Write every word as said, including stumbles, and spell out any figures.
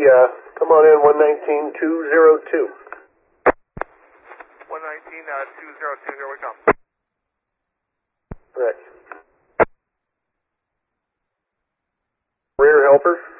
uh, come on in, one nineteen two oh two. one nineteen two oh two, here we come. Right. Rear helper.